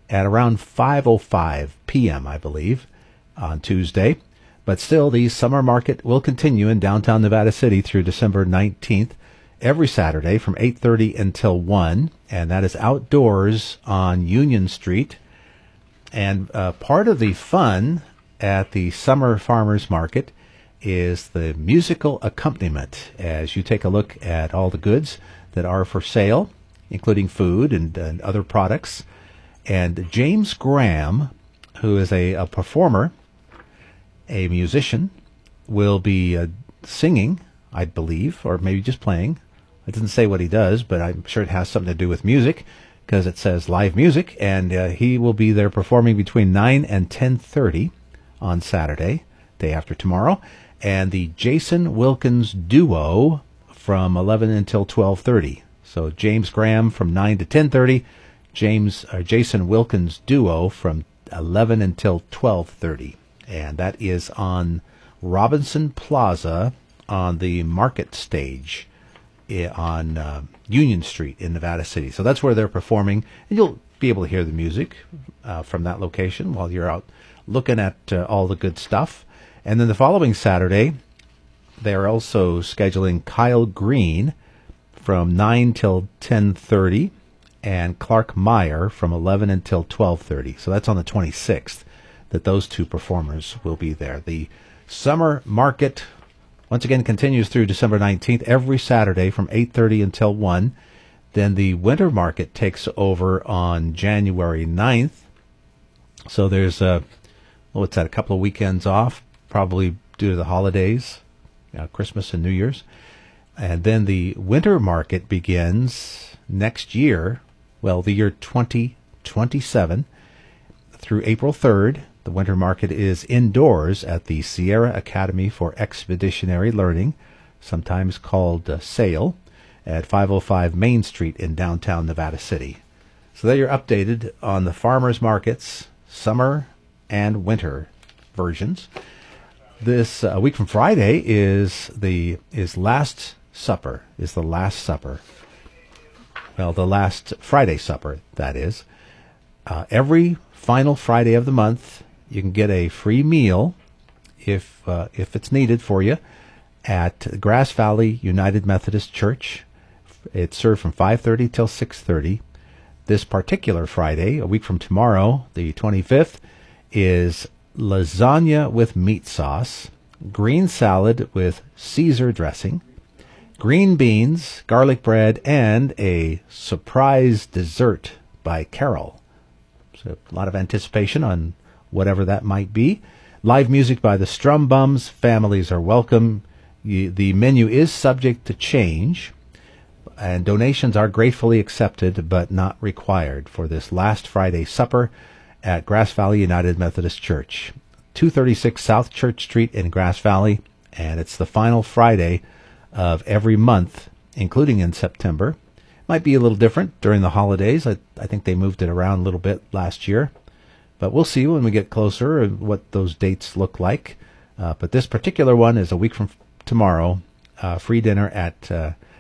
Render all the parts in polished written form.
at around 5:05 p.m., I believe, on Tuesday. But still, the summer market will continue in downtown Nevada City through December 19th, every Saturday from 8:30 until 1, and that is outdoors on Union Street. And part of the fun at the Summer Farmers Market is the musical accompaniment as you take a look at all the goods that are for sale, including food and other products. And James Graham, who is a performer, a musician, will be singing, I believe, or maybe just playing. It doesn't say what he does, but I'm sure it has something to do with music because it says live music, and he will be there performing between 9 and 10:30 on Saturday, day after tomorrow, and the Jason Wilkins Duo from 11 until 12:30. So James Graham from 9 to 10:30, Jason Wilkins Duo from 11 until 12:30. And that is on Robinson Plaza on the market stage on Union Street in Nevada City. So that's where they're performing, and you'll be able to hear the music from that location while you're out looking at all the good stuff. And then the following Saturday, they're also scheduling Kyle Green from 9 till 10:30 and Clark Meyer from 11 until 12:30. So that's on the 26th that those two performers will be there. The summer market, once again, continues through December 19th, every Saturday from 8:30 until 1. Then the winter market takes over on January 9th. So there's a couple of weekends off, probably due to the holidays, Christmas and New Year's. And then the winter market begins next year, the year 2027, through April 3rd. The winter market is indoors at the Sierra Academy for Expeditionary Learning, sometimes called SAIL, at 505 Main Street in downtown Nevada City. So there you're updated on the farmers markets, summer and winter versions. This a week from Friday is the last supper. Well, the last Friday supper, that is. Every final Friday of the month, you can get a free meal if it's needed for you at Grass Valley United Methodist Church. It's served from 5:30 till 6:30. This particular Friday, a week from tomorrow, the 25th, is lasagna with meat sauce, green salad with Caesar dressing, green beans, garlic bread, and a surprise dessert by Carol. So a lot of anticipation on whatever that might be. Live music by the Strum Bums. Families are welcome. The menu is subject to change, and donations are gratefully accepted but not required for this last Friday supper at Grass Valley United Methodist Church, 236 South Church Street in Grass Valley, and it's the final Friday of every month, including in September. Might be a little different during the holidays. I think they moved it around a little bit last year. But we'll see when we get closer what those dates look like. But this particular one is a week from tomorrow, free dinner at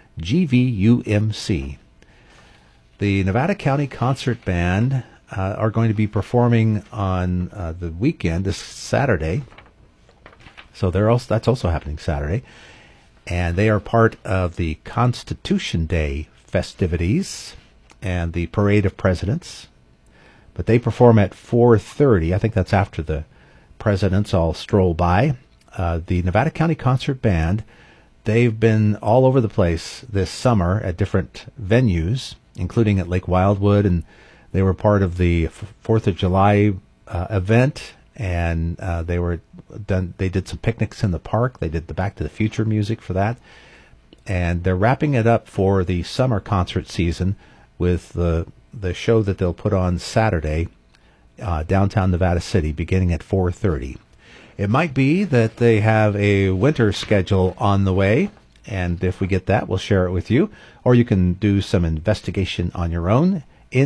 GVUMC. The Nevada County Concert Band are going to be performing on the weekend, this Saturday. So that's also happening Saturday. And they are part of the Constitution Day festivities and the Parade of Presidents. But they perform at 4:30. I think that's after the presidents all stroll by. The Nevada County Concert Band, they've been all over the place this summer at different venues, including at Lake Wildwood, and they were part of the 4th of July event, and they did some picnics in the park. They did the Back to the Future music for that, and they're wrapping it up for the summer concert season with the show that they'll put on Saturday, downtown Nevada City, beginning at 4:30. It might be that they have a winter schedule on the way, and if we get that, we'll share it with you. Or you can do some investigation on your own,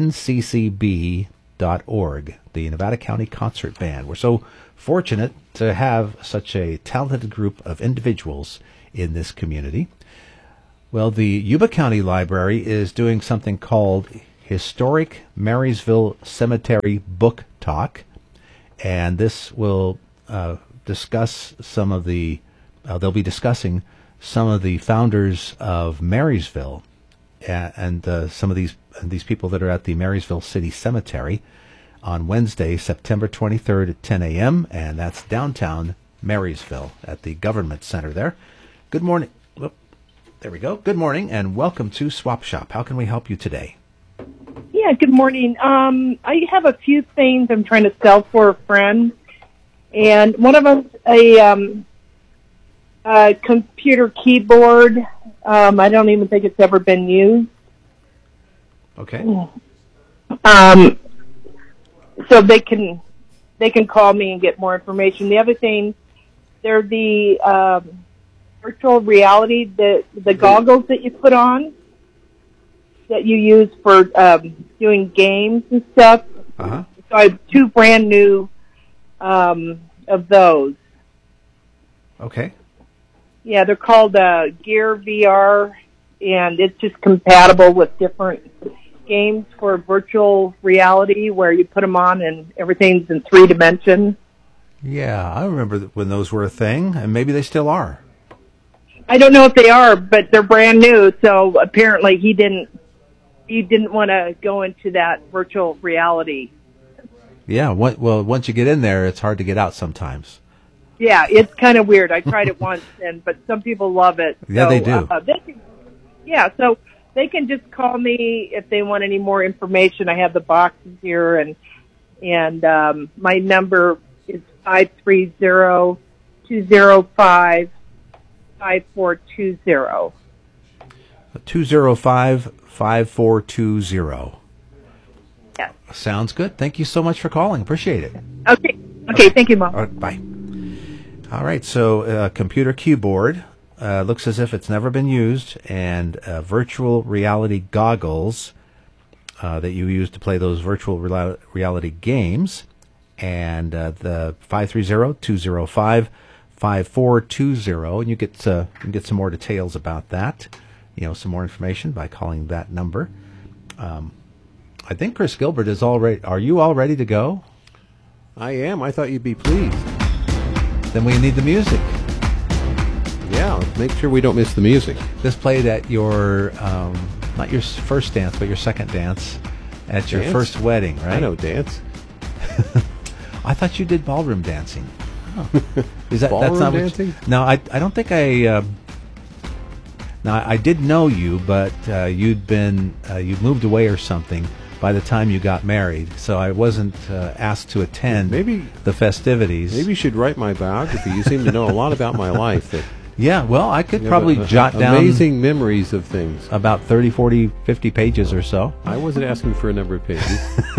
nccb.org, the Nevada County Concert Band. We're so fortunate to have such a talented group of individuals in this community. Well, the Yuba County Library is doing something called Historic Marysville Cemetery Book Talk. And this will discuss some of the, they'll be discussing some of the founders of Marysville and some of these people that are at the Marysville City Cemetery on Wednesday, September 23rd at 10 a.m., and that's downtown Marysville at the Government Center there. Good morning. Whoop, there we go. Good morning, and welcome to Swap Shop. How can we help you today? Yeah, good morning. I have a few things I'm trying to sell for a friend, and one of them's a computer keyboard. I don't even think it's ever been used. Okay. So they can call me and get more information. The other thing, they're the virtual reality, the goggles that you put on that you use for doing games and stuff. Uh-huh. So I have two brand new of those. Okay. Yeah, they're called Gear VR, and it's just compatible with different games for virtual reality where you put them on and everything's in 3 dimensions. Yeah, I remember when those were a thing, and maybe they still are. I don't know if they are, but they're brand new, so apparently he didn't want to go into that virtual reality. Yeah, well, once you get in there, it's hard to get out sometimes. Yeah, it's kind of weird. I tried it once, but some people love it. Yeah, so, they do. So they can just call me if they want any more information. I have the boxes here, and my number is 530-205-5420. 205-5420. Yes. Sounds good. Thank you so much for calling. Appreciate it. Okay. Thank you, Mom. All right, bye. All right, so computer keyboard looks as if it's never been used, and virtual reality goggles that you use to play those virtual reality games, and the 530-205-5420, and you can get some more details about that. Some more information by calling that number. I think Chris Gilbert is all ready. Are you all ready to go? I am. I thought you'd be pleased. Then we need the music. Yeah, let's make sure we don't miss the music. This played at your, not your first dance, but your second dance at your first wedding, right? I know dance. I thought you did ballroom dancing. Oh. Is that ballroom that's not dancing? No, I don't think I. Now I did know you, but you'd moved away or something by the time you got married, so I wasn't asked to attend the festivities. Maybe you should write my biography. You seem to know a lot about my life. Yeah, well, I could probably jot down amazing memories of things. About 30, 40, 50 pages or so. I wasn't asking for a number of pages.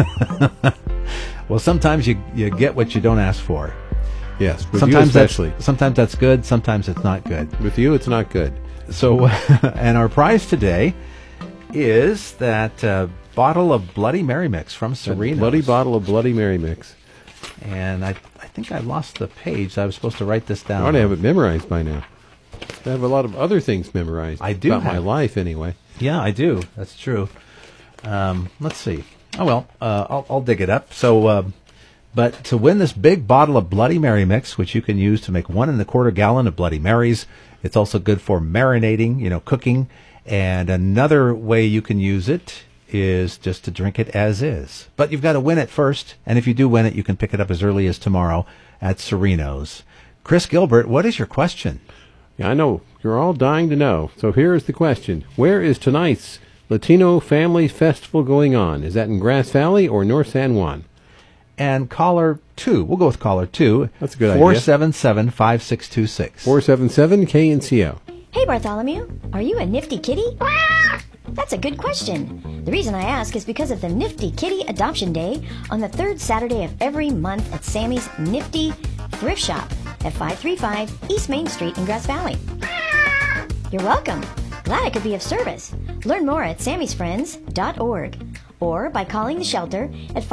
Well, sometimes you get what you don't ask for. Yes, with sometimes you especially. Sometimes that's good, sometimes it's not good. With you, it's not good. So, and our prize today is that bottle of Bloody Mary Mix from Serenos. Bloody bottle of Bloody Mary Mix. And I think I lost the page. I was supposed to write this down. I ought to have it memorized by now. I have a lot of other things memorized. I do about my life, anyway. Yeah, I do. That's true. Let's see. Oh well, I'll dig it up. So, but to win this big bottle of Bloody Mary Mix, which you can use to make 1 1/4 gallon of Bloody Marys, it's also good for marinating, cooking. And another way you can use it is just to drink it as is. But you've got to win it first, and if you do win it, you can pick it up as early as tomorrow at Serenos. Chris Gilbert, what is your question? Yeah, I know. You're all dying to know. So here is the question. Where is tonight's Latino Family Festival going on? Is that in Grass Valley or North San Juan? And caller 2. We'll go with caller 2. That's a good idea. 477-5626. 477-KNCO. Hey, Bartholomew. Are you a nifty kitty? That's a good question. The reason I ask is because of the Nifty Kitty Adoption Day on the 3rd Saturday of every month at Sammy's Nifty Thrift Shop at 535 East Main Street in Grass Valley. You're welcome. Glad I could be of service. Learn more at sammysfriends.org or by calling the shelter at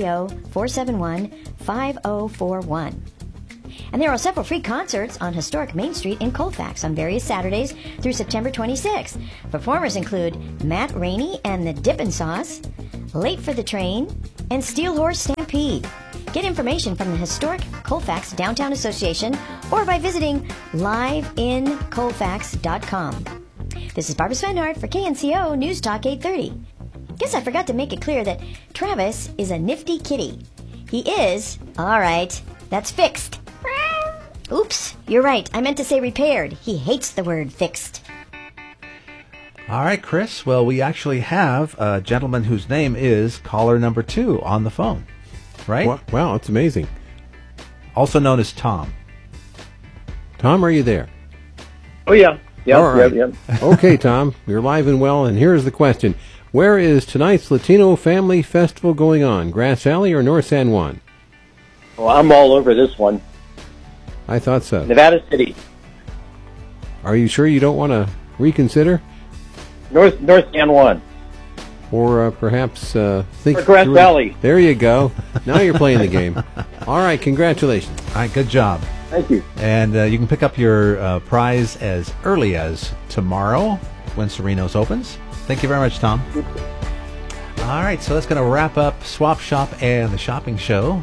530-471-5041. And there are several free concerts on historic Main Street in Colfax on various Saturdays through September 26th. Performers include Matt Rainey and the Dippin' Sauce, Late for the Train, and Steel Horse Stampede. Get information from the historic Colfax Downtown Association or by visiting liveincolfax.com. This is Barbara Svenhart for KNCO News Talk 830. Guess I forgot to make it clear that Travis is a nifty kitty. He is, all right, that's fixed. Oops, you're right. I meant to say repaired. He hates the word fixed. All right, Chris. Well, we actually have a gentleman whose name is caller number 2 on the phone, right? Wow, it's amazing. Also known as Tom. Tom, are you there? Oh, yeah. Yep, All right. Yep. Okay, Tom, you're live and well, and here's the question. Where is tonight's Latino Family Festival going on, Grass Valley or North San Juan? Well, I'm all over this one. I thought so. Nevada City. Are you sure you don't want to reconsider? North San Juan. Or perhaps think... Or Grass Valley. There you go. Now you're playing the game. All right, congratulations. All right, good job. Thank you. And you can pick up your prize as early as tomorrow when Serenos opens. Thank you very much, Tom. All right, so that's going to wrap up Swap Shop and the Shopping Show.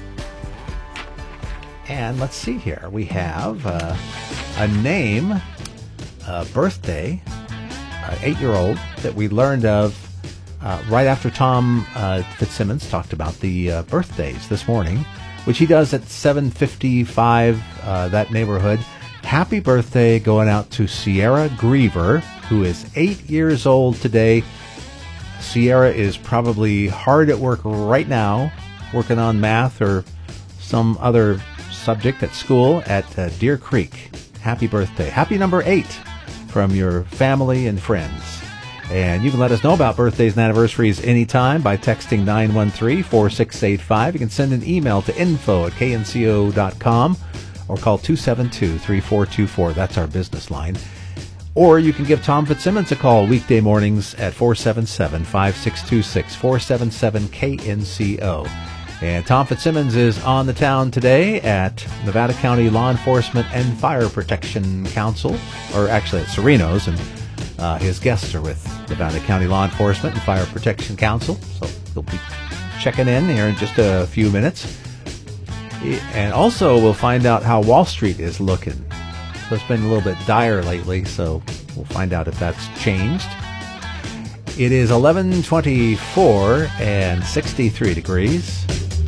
And let's see here. We have a name, a birthday, an 8-year-old that we learned of right after Tom Fitzsimmons talked about the birthdays this morning, which he does at 7:55, that neighborhood. Happy birthday going out to Sierra Griever, who is 8 years old today. Sierra is probably hard at work right now, working on math or some other subject at school at Deer Creek. Happy birthday. Happy number 8 from your family and friends. And you can let us know about birthdays and anniversaries anytime by texting 913-4685. You can send an email to info@knco.com or call 272-3424. That's our business line. Or you can give Tom Fitzsimmons a call weekday mornings at 477-5626, 477-KNCO. And Tom Fitzsimmons is on the town today at Nevada County Law Enforcement and Fire Protection Council, or actually at Serenos, and his guests are with Nevada County Law Enforcement and Fire Protection Council, so he'll be checking in here in just a few minutes. And also we'll find out how Wall Street is looking. So it's been a little bit dire lately, so we'll find out if that's changed. It is 11:24 and 63 degrees.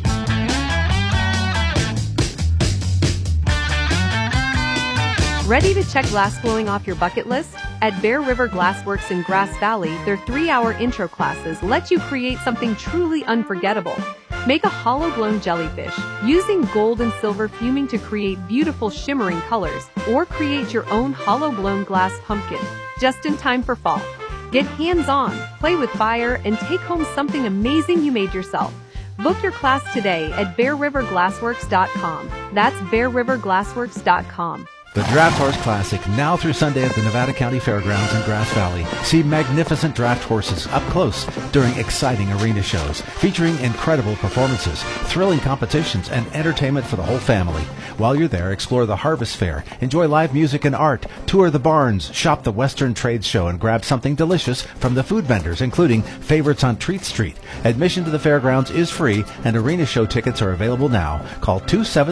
Ready to check glass blowing off your bucket list? At Bear River Glassworks in Grass Valley, their 3-hour intro classes let you create something truly unforgettable. Make a hollow-blown jellyfish, using gold and silver fuming to create beautiful shimmering colors, or create your own hollow-blown glass pumpkin, just in time for fall. Get hands-on, play with fire, and take home something amazing you made yourself. Book your class today at BearRiverGlassworks.com. That's BearRiverGlassworks.com. The Draft Horse Classic, now through Sunday at the Nevada County Fairgrounds in Grass Valley. See magnificent draft horses up close during exciting arena shows, featuring incredible performances, thrilling competitions, and entertainment for the whole family. While you're there, explore the Harvest Fair, enjoy live music and art, tour the barns, shop the Western Trade Show, and grab something delicious from the food vendors, including favorites on Treat Street. Admission to the fairgrounds is free, and arena show tickets are available now. Call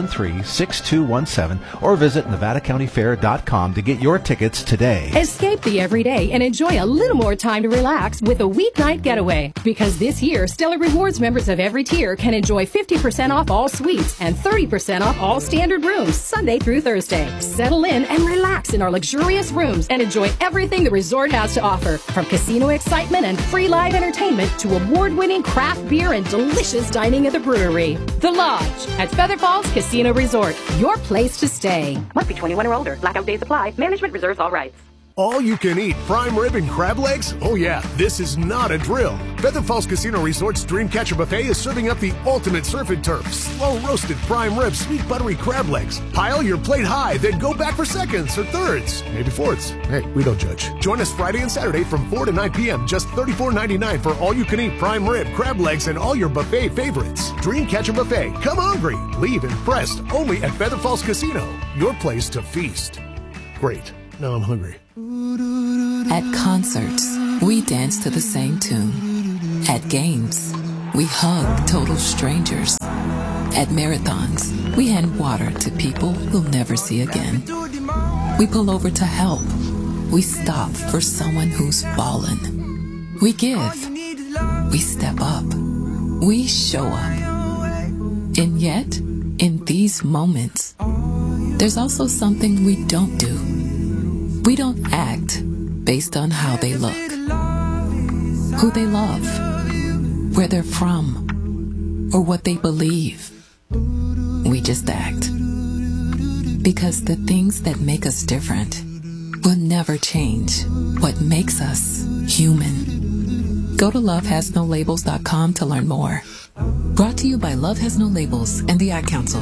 273-6217 or visit NevadaCountyFair.com to get your tickets today. Escape the everyday and enjoy a little more time to relax with a weeknight getaway. Because this year, Stellar Rewards members of every tier can enjoy 50% off all suites and 30% off all standard rooms Sunday through Thursday. Settle in and relax in our luxurious rooms and enjoy everything the resort has to offer, from casino excitement and free live entertainment to award-winning craft beer and delicious dining at the brewery. The Lodge at Feather Falls Casino Resort, your place to stay. Must be 21 or older. Blackout days apply. Management reserves all rights. All you can eat prime rib and crab legs? Oh yeah, this is not a drill. Feather Falls Casino Resort's Dreamcatcher Buffet is serving up the ultimate surf and turf. Slow roasted prime rib, sweet buttery crab legs. Pile your plate high, then go back for seconds or thirds, maybe fourths. Hey, we don't judge. Join us Friday and Saturday from 4 to 9 p.m. Just $34.99 for all you can eat prime rib, crab legs, and all your buffet favorites. Dreamcatcher Buffet. Come hungry. Leave impressed. Only at Feather Falls Casino. Your place to feast. Great. Now I'm hungry. At concerts, we dance to the same tune. At games, we hug total strangers. At marathons, we hand water to people we'll never see again. We pull over to help. We stop for someone who's fallen. We give. We step up. We show up. And yet, in these moments, there's also something we don't do. We don't act based on how they look, who they love, where they're from, or what they believe. We just act. Because the things that make us different will never change what makes us human. Go to lovehasnolabels.com to learn more. Brought to you by Love Has No Labels and the Ad Council.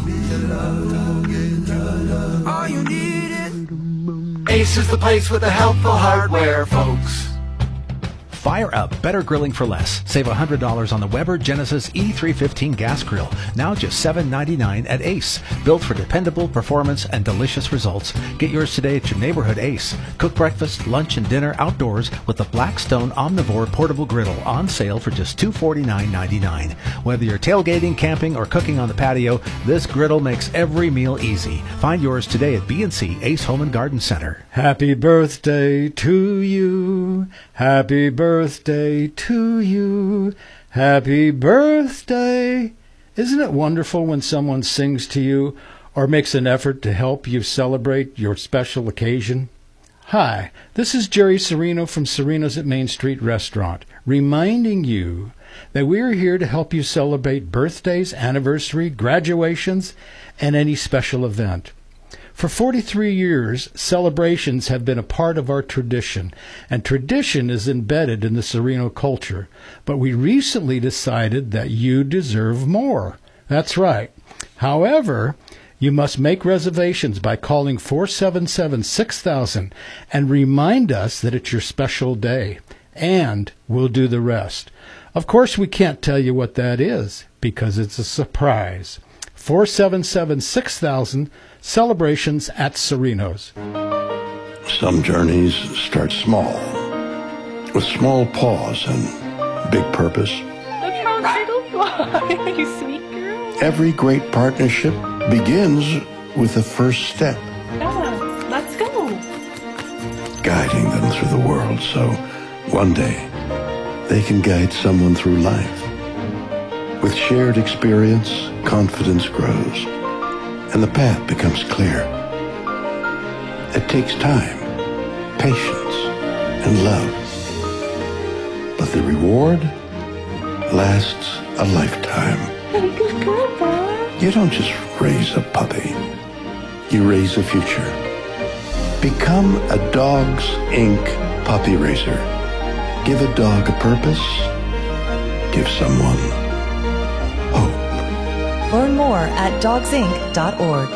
Ace is the place with the helpful hardware, folks. Fire up better grilling for less. Save $100 on the Weber Genesis E315 gas grill. Now just $7.99 at Ace. Built for dependable performance and delicious results. Get yours today at your neighborhood Ace. Cook breakfast, lunch, and dinner outdoors with the Blackstone Omnivore portable griddle on sale for just $249.99. Whether you're tailgating, camping, or cooking on the patio, this griddle makes every meal easy. Find yours today at B&C Ace Home and Garden Center. Happy birthday to you. Happy birthday to you. Happy birthday. Isn't it wonderful when someone sings to you or makes an effort to help you celebrate your special occasion? Hi, this is Jerry Serino from Serino's at Main Street Restaurant, reminding you that we are here to help you celebrate birthdays, anniversary, graduations, and any special event. For 43 years, celebrations have been a part of our tradition, and tradition is embedded in the Serino culture. But we recently decided that you deserve more. That's right. However, you must make reservations by calling 477-6000 and remind us that it's your special day, and we'll do the rest. Of course, we can't tell you what that is because it's a surprise. 477-6000, celebrations at Serino's. Some journeys start small, with small pause and big purpose. Look how little fly, you sweet girl. Every great partnership begins with the first step. Bella, let's go. Guiding them through the world so one day they can guide someone through life. With shared experience, confidence grows, and the path becomes clear. It takes time, patience, and love. But the reward lasts a lifetime. Good girl, Bob. You don't just raise a puppy. You raise a future. Become a Dogs Inc. puppy raiser. Give a dog a purpose. Give someone hope. Learn more at dogsinc.org.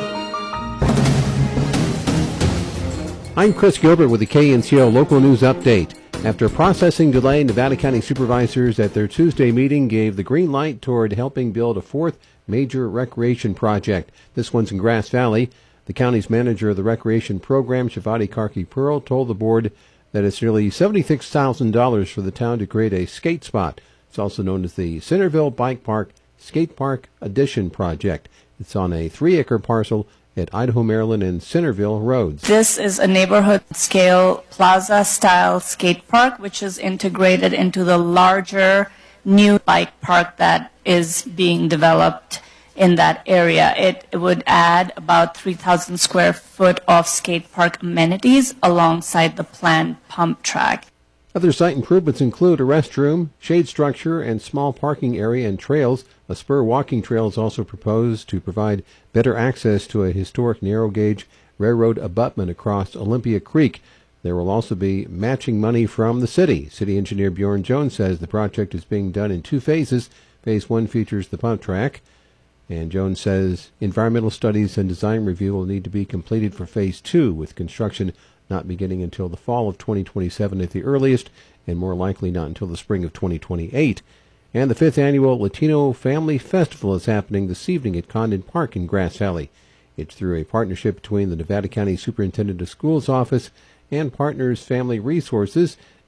I'm Chris Gilbert with the KNCO Local News Update. After a processing delay, Nevada County supervisors at their Tuesday meeting gave the green light toward helping build a fourth major recreation project. This one's in Grass Valley. The county's manager of the recreation program, Shivati Karki-Pearl, told the board that it's nearly $76,000 for the town to create a skate spot. It's also known as the Centerville Bike Park Skate Park Addition Project. It's on a 3-acre parcel at Idaho, Maryland, and Centerville roads. This is a neighborhood-scale plaza-style skate park, which is integrated into the larger new bike park that is being developed in that area. It would add about 3,000 square foot of skate park amenities alongside the planned pump track. Other site improvements include a restroom, shade structure, and small parking area and trails. A spur walking trail is also proposed to provide better access to a historic narrow-gauge railroad abutment across Olympia Creek. There will also be matching money from the city. City engineer Bjorn Jones says the project is being done in 2 phases. Phase 1 features the pump track, and Jones says environmental studies and design review will need to be completed for Phase 2, with construction not beginning until the fall of 2027 at the earliest, and more likely not until the spring of 2028. And the 5th annual Latino Family Festival is happening this evening at Condon Park in Grass Valley. It's through a partnership between the Nevada County Superintendent of Schools Office and Partners Family Resources.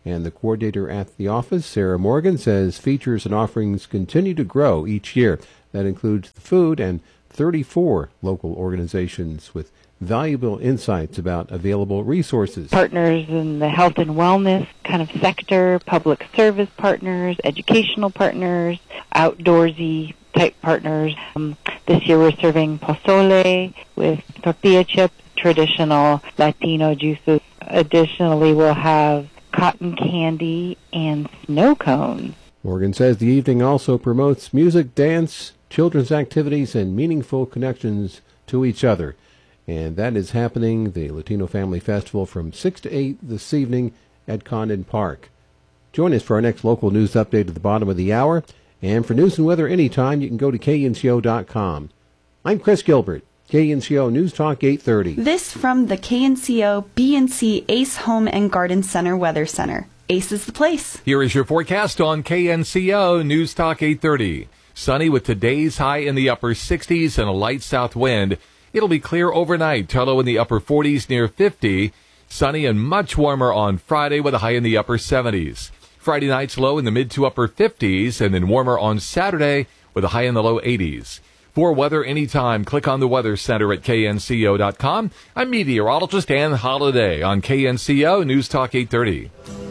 And the coordinator at the office, Sarah Morgan, says features and offerings continue to grow each year. That includes the food and 34 local organizations with valuable insights about available resources. Partners in the health and wellness kind of sector, public service partners, educational partners, outdoorsy type partners. This year we're serving pozole with tortilla chips, traditional Latino juices. Additionally, we'll have cotton candy and snow cones. Morgan says the evening also promotes music, dance, children's activities, and meaningful connections to each other. And that is happening, the Latino Family Festival, from 6 to 8 this evening at Condon Park. Join us for our next local news update at the bottom of the hour. And for news and weather anytime, you can go to knco.com. I'm Chris Gilbert, KNCO News Talk 830. This from the KNCO BNC Ace Home and Garden Center Weather Center. Ace is the place. Here is your forecast on KNCO News Talk 830. Sunny with today's high in the upper 60s and a light south wind. It'll be clear overnight, low in the upper 40s near 50. Sunny and much warmer on Friday with a high in the upper 70s. Friday night's low in the mid to upper 50s and then warmer on Saturday with a high in the low 80s. For weather anytime, click on the Weather Center at knco.com. I'm meteorologist Ann Holiday on KNCO News Talk 830.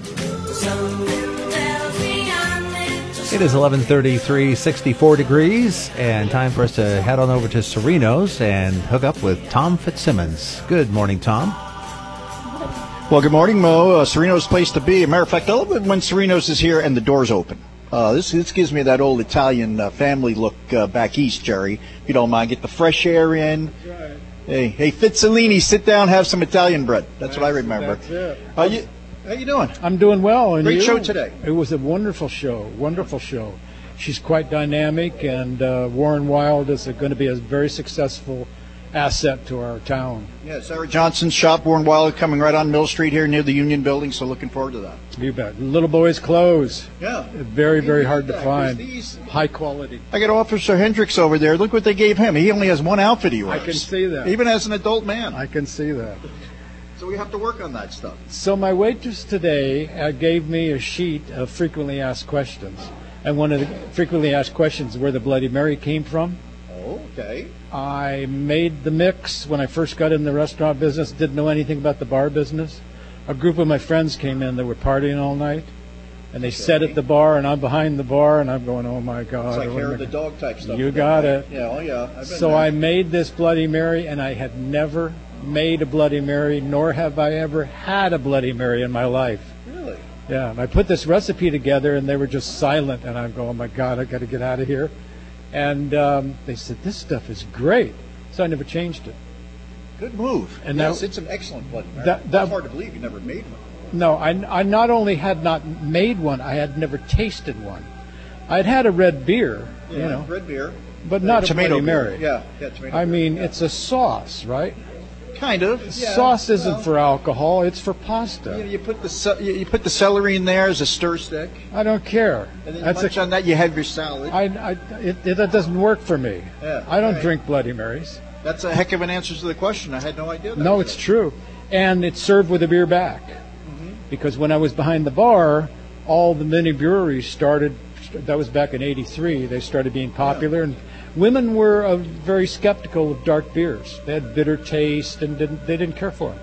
It is 11:33, 64 degrees, and time for us to head on over to Sereno's and hook up with Tom Fitzsimmons. Good morning, Tom. Well, good morning, Mo. Sereno's place to be. As a matter of fact, I love it when Sereno's is here and the door's open. This gives me that old Italian family look back east, Jerry. If you don't mind, get the fresh air in. Right. Hey, Fitzellini, sit down, have some Italian bread. That's what I remember. That's it. How you doing? I'm doing well. And Great show today. It was a wonderful show. Wonderful show. She's quite dynamic, and Warren Wild is going to be a very successful asset to our town. Yeah, Sarah Johnson's shop, Warren Wild, coming right on Mill Street here near the Union Building, so looking forward to that. You bet. Little boys' clothes. Yeah. Very, very hard to find. High quality. I got Officer Hendricks over there. Look what they gave him. He only has one outfit he wears. I can see that. Even as an adult man. I can see that. So we have to work on that stuff. So my waitress today gave me a sheet of frequently asked questions. And one of the frequently asked questions is where the Bloody Mary came from. Oh, okay. I made the mix when I first got in the restaurant business, didn't know anything about the bar business. A group of my friends came in that were partying all night, and they sat at the bar, and I'm behind the bar, and I'm going, oh, my God. It's like hair of the dog type stuff. You got it. Yeah, oh, yeah. I've been so there. I made this Bloody Mary, and I had never made a Bloody Mary, nor have I ever had a Bloody Mary in my life. Really? Yeah, and I put this recipe together, and they were just silent, and I'm going, oh, my God, I got to get out of here. And they said, this stuff is great. So I never changed it. Good move. And yes, it's an excellent Bloody Mary. That's hard to believe you never made one. No, I not only had not made one, I had never tasted one. I'd had a red beer, Yeah, red beer. But not a tomato Bloody Mary. beer. Yeah, tomato I beer. mean, Yeah. it's a sauce, right? Kind of. Yeah, Sauce isn't for alcohol, it's for pasta. You put the celery in there as a stir stick. I don't care. And then you munch on that, you have your salad. That doesn't work for me. Yeah, I don't right. drink Bloody Marys. That's a heck of an answer to the question. I had no idea. No, it's true. And it's served with a beer back. Because when I was behind the bar, all the mini breweries started, that was back in '83, they started being popular. And women were very skeptical of dark beers. They had bitter taste and they didn't care for them.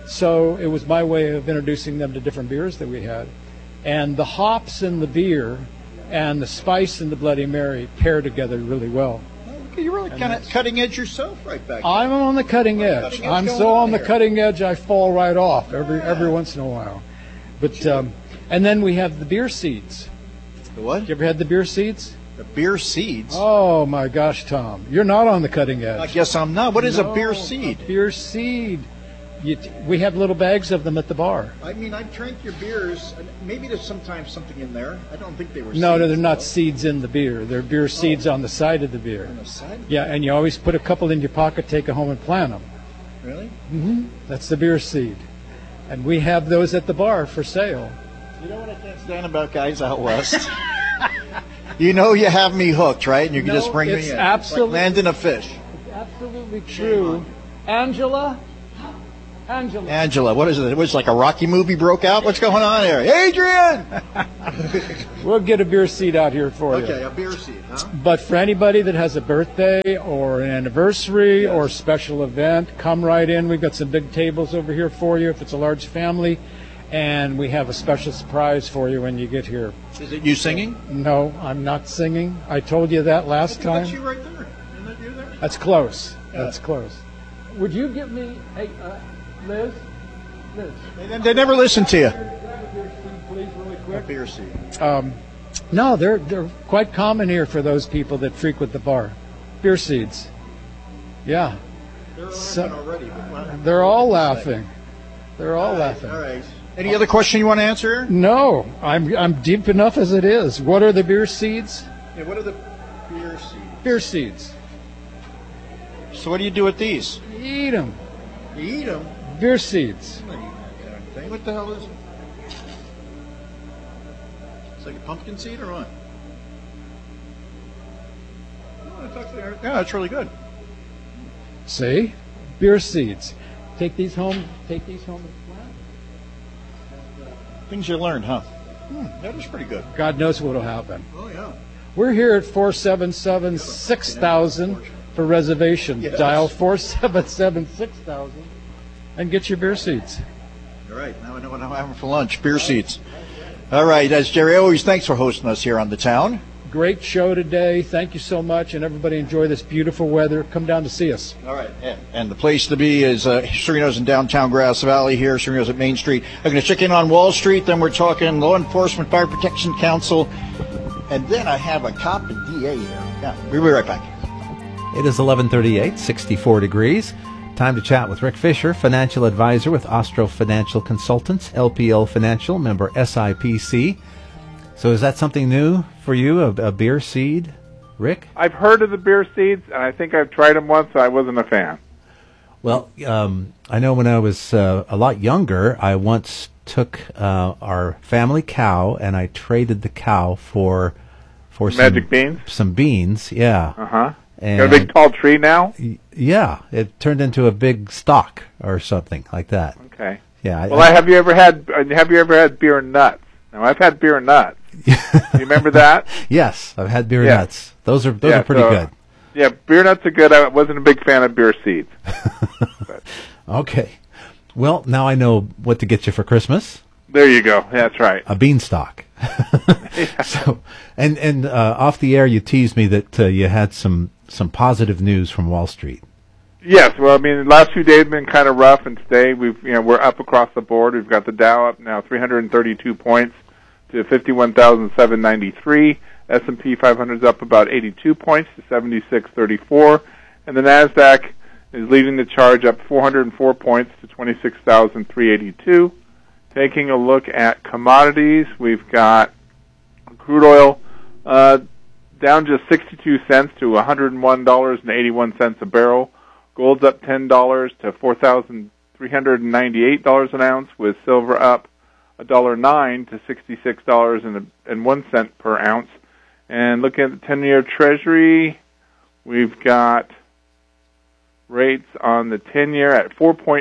So it was my way of introducing them to different beers that we had. And the hops in the beer and the spice in the Bloody Mary pair together really well. You're really kind of cutting edge yourself right back there. I'm on the cutting edge. I'm so on the cutting edge I fall right off every once in a while. But and then we have the beer seeds. The what? You ever had the beer seeds? The beer seeds? Oh my gosh, Tom. You're not on the cutting edge. I guess I'm not. What is a beer seed? A beer seed. We have little bags of them at the bar. I mean, I've drank your beers. Maybe there's sometimes something in there. I don't think they were No, seeds. they're not seeds in the beer. They're beer seeds on the side of the beer. On the side? Yeah, and you always put a couple in your pocket, take it home and plant them. Really? Mm-hmm. That's the beer seed. And we have those at the bar for sale. You know what I can't stand about guys out west? You know you have me hooked, right? And you can just bring me in. Absolutely, it's like landing a fish. It's absolutely true. Angela, Angela. What is it? It was like a Rocky movie broke out? What's going on here? Adrian! We'll get a beer seat out here for you. Okay, a beer seat, huh? But for anybody that has a birthday or an anniversary or special event, come right in. We've got some big tables over here for you if it's a large family. And we have a special surprise for you when you get here. Is it you singing? No, I'm not singing. I told you that last time. That's you right there. Isn't that you there? That's close. That's close. Would you give me, hey, Liz? They never listen to you. Please, really quick. A beer seat. No, they're quite common here for those people that frequent the bar. Beer seeds. Yeah. They're laughing already. They're all laughing. They're all laughing. All right. Any other question you want to answer? No, I'm deep enough as it is. What are the beer seeds? Yeah, what are the beer seeds? Beer seeds. So what do you do with these? Eat them. You eat them? Beer seeds. What the hell is it? It's like a pumpkin seed or what? Yeah, it's really good. See? Beer seeds. Take these home. Take these home. Things you learned, huh? That was pretty good. God knows what will happen. Oh, yeah. We're here at 477-6000 for reservation. Yes. Dial 477-6000 and get your beer seats. All right. Now I know what I'm having for lunch. Beer seats. All right. As Jerry always, thanks for hosting us here on The Town. Great show today. Thank you so much, and everybody enjoy this beautiful weather. Come down to see us. All right. And the place to be is Sereno's in downtown Grass Valley here. Sereno's at Main Street. I'm going to check in on Wall Street. Then we're talking Law Enforcement Fire Protection Council. And then I have a cop and DA here. Yeah, we'll be right back. It is 11:38, 64 degrees. Time to chat with Rick Fisher, financial advisor with Ostro Financial Consultants, LPL Financial, member SIPC. So is that something new for you, a beer seed, Rick? I've heard of the beer seeds, and I think I've tried them once, so I wasn't a fan. Well, I know when I was a lot younger, I once took our family cow, and I traded the cow for Magic beans? Some beans, yeah. Uh-huh. And got a big tall tree now? Yeah, it turned into a big stalk or something like that. Okay. Yeah. Well, have you ever had beer nuts? Now, I've had beer nuts. You remember that? Yes, I've had beer nuts. Those are pretty good. Yeah, beer nuts are good. I wasn't a big fan of beer seeds. Okay. Well, now I know what to get you for Christmas. There you go. That's right. A beanstalk. So, and off the air, you teased me that you had some positive news from Wall Street. Yes. Well, I mean, the last few days have been kind of rough, and today we're up across the board. We've got the Dow up now 332 points to 51,793. S&P 500 is up about 82 points to 7634, and the Nasdaq is leading the charge up 404 points to 26,382. Taking a look at commodities, we've got crude oil down just 62 cents to $101.81 a barrel. Gold's up $10 to $4,398 an ounce, with silver up $1.09 to $66.01 per ounce. And looking at the 10-year Treasury, we've got rates on the 10-year at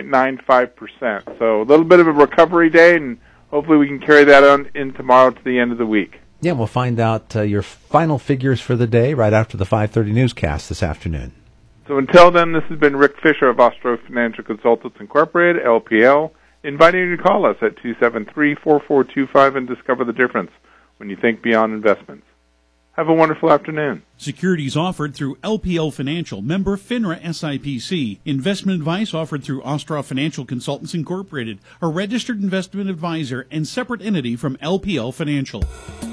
4.95%. So a little bit of a recovery day, and hopefully we can carry that on in tomorrow to the end of the week. Yeah, we'll find out your final figures for the day right after the 5:30 newscast this afternoon. So until then, this has been Rick Fisher of Ostro Financial Consultants Incorporated, LPL, inviting you to call us at 273-4425 and discover the difference when you think beyond investments. Have a wonderful afternoon. Securities offered through LPL Financial, member FINRA SIPC. Investment advice offered through Ostro Financial Consultants Incorporated, a registered investment advisor and separate entity from LPL Financial.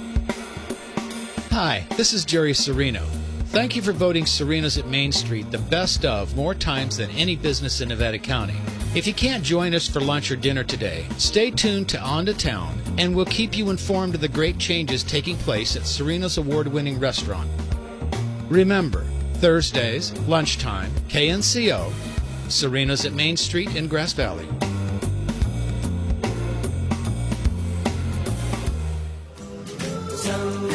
Hi, this is Jerry Sereno. Thank you for voting Sereno's at Main Street the best of more times than any business in Nevada County. If you can't join us for lunch or dinner today, stay tuned to On to Town, and we'll keep you informed of the great changes taking place at Sereno's award-winning restaurant. Remember, Thursdays, lunchtime, KNCO, Sereno's at Main Street in Grass Valley.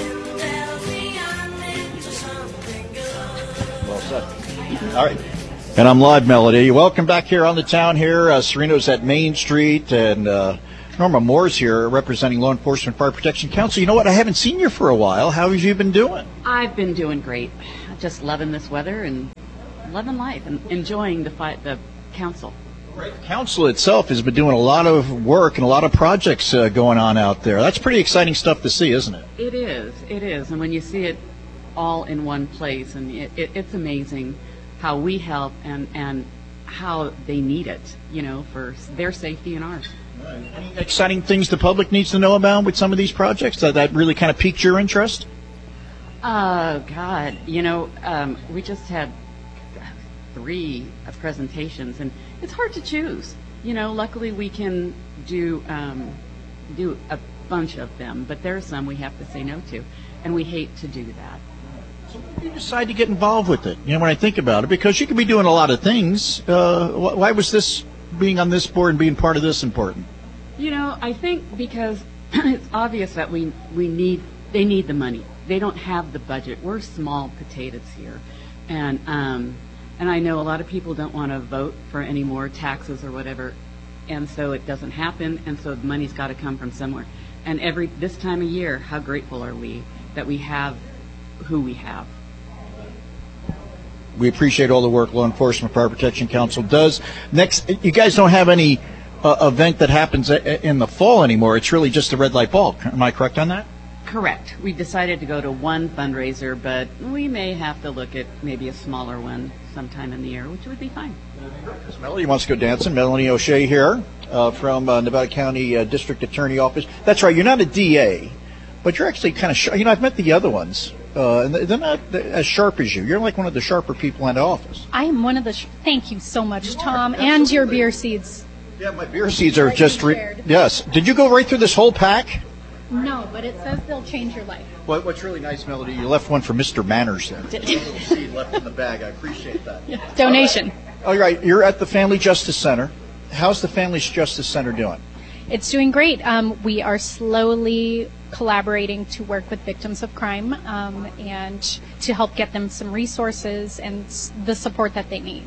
All right. And I'm live, Melody. Welcome back here on the town here. Sereno's at Main Street, and Norma Moore's here representing Law Enforcement Fire Protection Council. You know what? I haven't seen you for a while. How have you been doing? I've been doing great. Just loving this weather and loving life and enjoying the council. The council itself has been doing a lot of work and a lot of projects going on out there. That's pretty exciting stuff to see, isn't it? It is. And when you see it all in one place, and it's amazing how we help and how they need it, for their safety and ours. Any exciting things the public needs to know about with some of these projects that really kind of piqued your interest? God, we just had 3 presentations, and it's hard to choose. Luckily we can do a bunch of them, but there are some we have to say no to, and we hate to do that. So why did you decide to get involved with it? When I think about it, because you could be doing a lot of things. Why was this, being on this board and being part of this, important? I think because it's obvious that they need the money. They don't have the budget. We're small potatoes here, and I know a lot of people don't want to vote for any more taxes or whatever, and so it doesn't happen, and so the money's got to come from somewhere. And this time of year, how grateful are we that we have who we have. We appreciate all the work Law Enforcement Fire Protection Council does. Next, you guys don't have any event that happens in the fall anymore. It's really just the red light ball. Am I correct on that? Correct. We decided to go to one fundraiser, but we may have to look at maybe a smaller one sometime in the year, which would be fine. Melanie wants to go dancing. Melanie O'Shea here from Nevada County District Attorney Office. That's right. You're not a DA, but you're actually kind of sharp. I've met the other ones, and they're not as sharp as you. You're like one of the sharper people in the office. I am one of the. Thank you so much, Tom, and your beer seeds. Yeah, my beer seeds are just. Yes. Did you go right through this whole pack? No, but it says they'll change your life. What's really nice, Melody, you left one for Mr. Manners there. A little seed left in the bag. I appreciate that. Yeah. Donation. All right. You're at the Family Justice Center. How's the Family Justice Center doing? It's doing great. We are slowly collaborating to work with victims of crime and to help get them some resources and the support that they need.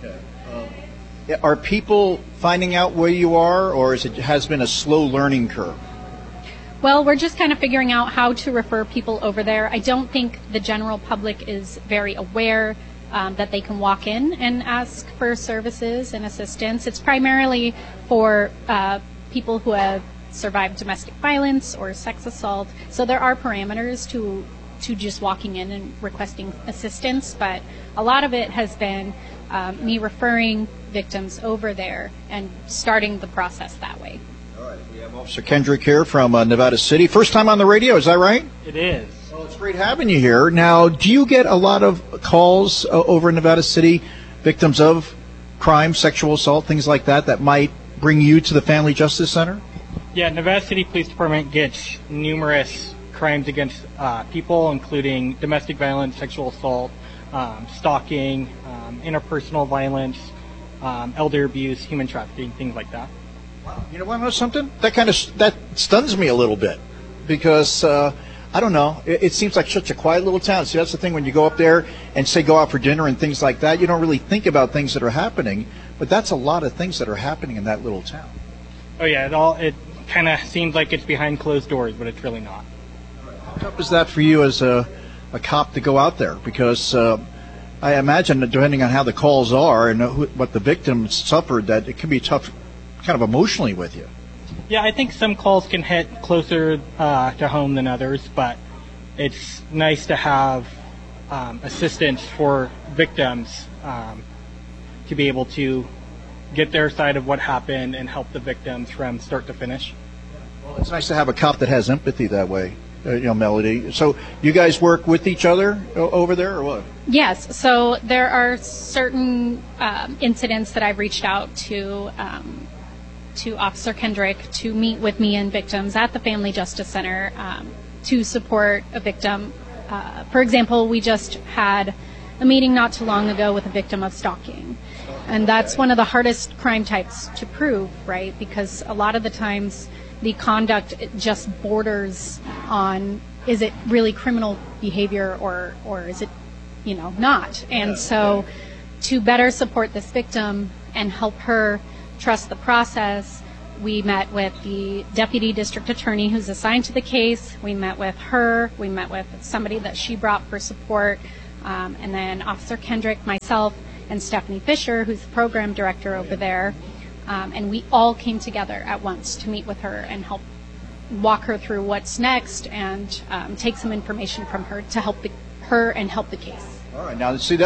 Okay. Are people finding out where you are, or has been a slow learning curve? Well, we're just kind of figuring out how to refer people over there. I don't think the general public is very aware that they can walk in and ask for services and assistance. It's primarily for people who have survived domestic violence or sex assault. So there are parameters to just walking in and requesting assistance, but a lot of it has been me referring victims over there and starting the process that way. All right, we have Officer Kendrick here from Nevada City. First time on the radio, is that right? It is. Well, it's great having you here. Now, do you get a lot of calls over in Nevada City, victims of crime, sexual assault, things like that might bring you to the Family Justice Center? Yeah, Nevada City Police Department gets numerous crimes against people, including domestic violence, sexual assault, stalking, interpersonal violence, elder abuse, human trafficking, things like that. You know what, know something? That stuns me a little bit because I don't know. It seems like such a quiet little town. See, that's the thing when you go up there and say go out for dinner and things like that. You don't really think about things that are happening, but that's a lot of things that are happening in that little town. Oh yeah, it kind of seems like it's behind closed doors, but it's really not. How tough is that for you as a cop to go out there? Because I imagine that depending on how the calls are and what the victim suffered, that it can be tough kind of emotionally with you. Yeah, I think some calls can hit closer to home than others, but it's nice to have assistance for victims to be able to get their side of what happened and help the victims from start to finish. Well, it's nice to have a cop that has empathy that way, Melody. So you guys work with each other over there, or what? Yes. So there are certain incidents that I've reached out to Officer Kendrick to meet with me and victims at the Family Justice Center to support a victim. For example, we just had a meeting not too long ago with a victim of stalking. And that's one of the hardest crime types to prove, right? Because a lot of the times the conduct just borders on, is it really criminal behavior or is it, not? And so to better support this victim and help her trust the process, we met with the deputy district attorney who's assigned to the case. We met with her. We met with somebody that she brought for support. And then Officer Kendrick, myself, and Stephanie Fisher, who's the program director over there. And we all came together at once to meet with her and help walk her through what's next and take some information from her to help her and help the case. All right. Now, see,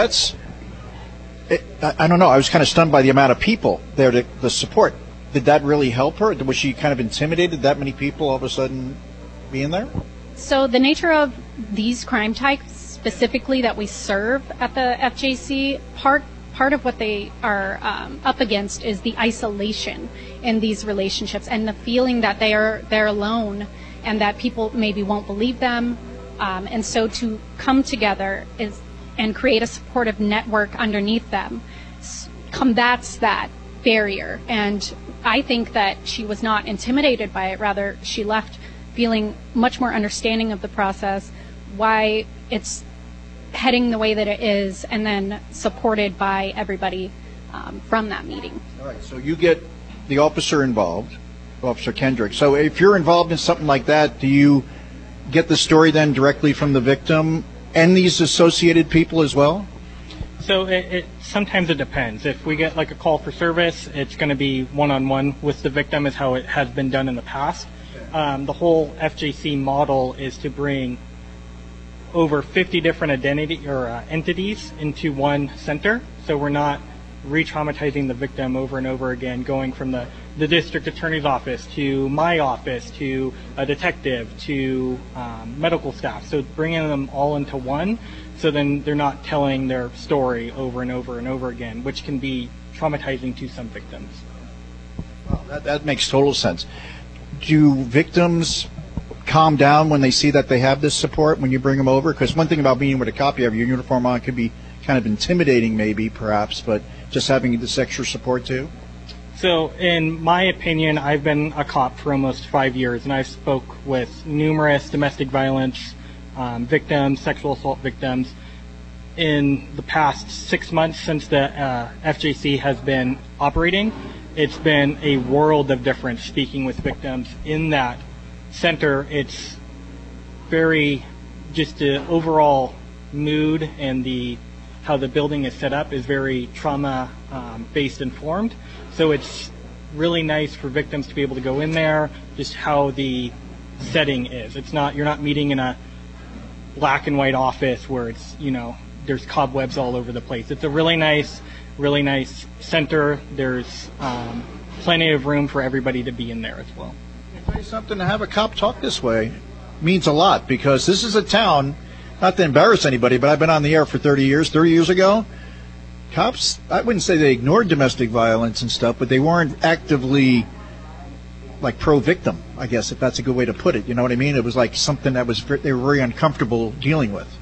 I don't know. I was kind of stunned by the amount of people there, the support. Did that really help her? Was she kind of intimidated, that many people all of a sudden being there? So the nature of these crime types, specifically that we serve at the FJC, part of what they are up against is the isolation in these relationships and the feeling that they're alone and that people maybe won't believe them. And so to come together and create a supportive network underneath them combats that barrier. And I think that she was not intimidated by it. Rather, she left feeling much more understanding of the process, why it's heading the way that it is, and then supported by everybody from that meeting. All right, so you get the officer involved, Officer Kendrick. So if you're involved in something like that, do you get the story then directly from the victim and these associated people as well? So sometimes it depends. If we get like a call for service, it's going to be one-on-one with the victim, is how it has been done in the past. The whole FJC model is to bring over 50 different entities into one center, so we're not re-traumatizing the victim over and over again, going from the district attorney's office to my office to a detective to medical staff. So bringing them all into one, so then they're not telling their story over and over and over again, which can be traumatizing to some victims. Well, that makes total sense. Do victims calm down when they see that they have this support when you bring them over? Because one thing about being with a cop, you have your uniform on, could be kind of intimidating maybe, perhaps, but just having this extra support too? So in my opinion, I've been a cop for almost 5 years, and I've spoke with numerous domestic violence victims, sexual assault victims. In the past 6 months since the FJC has been operating, it's been a world of difference speaking with victims in that center. It's very, just the overall mood and how the building is set up is very trauma based informed. So it's really nice for victims to be able to go in there, just how the setting is. It's not, you're not meeting in a black and white office where it's, there's cobwebs all over the place. It's a really nice center. There's plenty of room for everybody to be in there as well. I'll tell you something, to have a cop talk this way means a lot, because this is a town, not to embarrass anybody, but I've been on the air for 30 years. 30 years ago, cops, I wouldn't say they ignored domestic violence and stuff, but they weren't actively like pro-victim, I guess, if that's a good way to put it. You know what I mean? It was like something that they were very uncomfortable dealing with.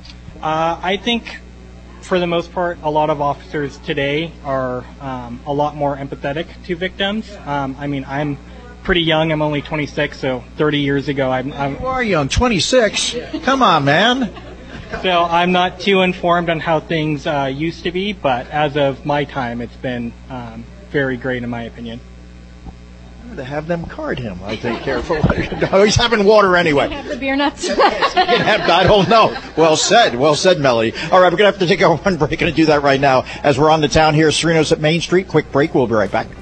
I think for the most part, a lot of officers today are a lot more empathetic to victims. I'm pretty young. I'm only 26, so 30 years ago, You are young, 26? Come on, man. So I'm not too informed on how things used to be, but as of my time, it's been very great in my opinion. I'm going to have them card him. I think careful. Oh, he's having water anyway. Have the beer nuts. I don't know. Well said, Melody. All right, we're going to have to take our one break and do that right now as we're on the town here. Serino's at Main Street. Quick break. We'll be right back.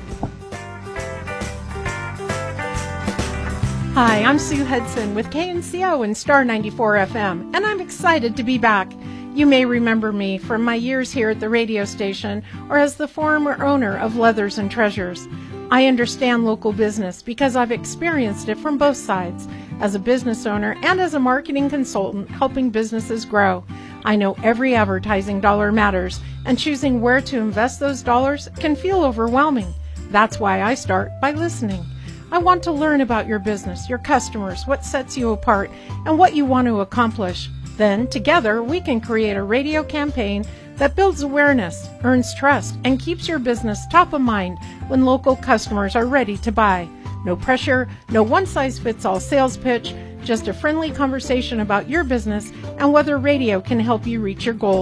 Hi, I'm Sue Hudson with KNCO and Star 94 FM, and I'm excited to be back. You may remember me from my years here at the radio station or as the former owner of Leathers and Treasures. I understand local business because I've experienced it from both sides, as a business owner and as a marketing consultant helping businesses grow. I know every advertising dollar matters, and choosing where to invest those dollars can feel overwhelming. That's why I start by listening. I want to learn about your business, your customers, what sets you apart, and what you want to accomplish. Then, together, we can create a radio campaign that builds awareness, earns trust, and keeps your business top of mind when local customers are ready to buy. No pressure, no one-size-fits-all sales pitch, just a friendly conversation about your business and whether radio can help you reach your goals.